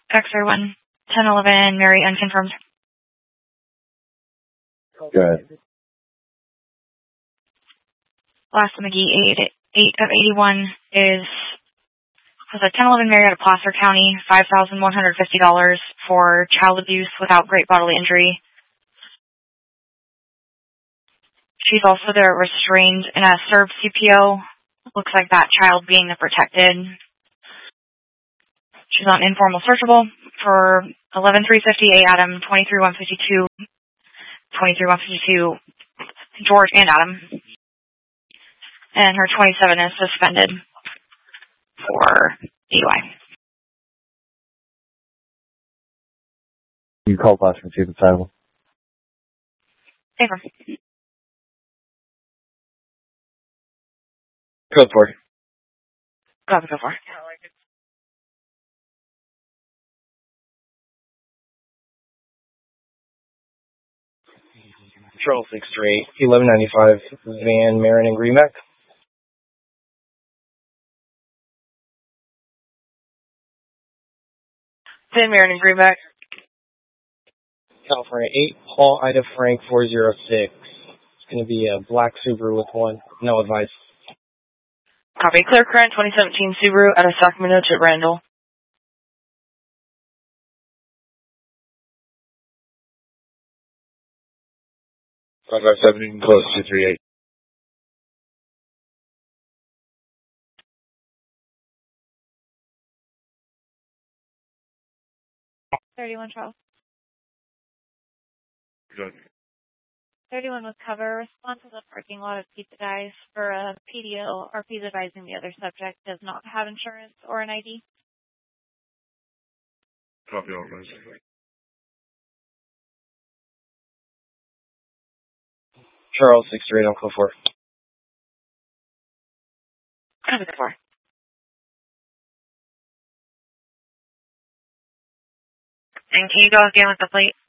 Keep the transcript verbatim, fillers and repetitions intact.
X-ray one, ten eleven, Mary unconfirmed. Go ahead. Last McGee, eight, eight of eighty-one is, was a ten eleven Mary out of Placer County, five thousand one hundred fifty dollars for child abuse without great bodily injury. She's also there restrained in a served C P O. Looks like that child being protected. She's on informal searchable for eleven three fifty A Adam, twenty-three one fifty-two, twenty-three one fifty-two George and Adam. And her twenty-seven is suspended for D U I. You call Placer and see if it's assignable. Favor. Code four. Copy, go for. Control six three eight, eleven ninety-five, Van Marin and Greenback. Van Marin and Greenback. California eight, Paul Ida Frank four zero six. It's going to be a black Subaru with one. No advice. Copy. Clear current twenty seventeen Subaru out of Sacramento to Randall. five five seven, you can close two three eight. thirty-one Charles. Good. thirty-one with cover. Response to the parking lot of Pizza Guys for a P D O or P's advising the other subject does not have insurance or an I D. Copy all those. Charles six three eight on code four. Copy the four. And can you go again with the plate?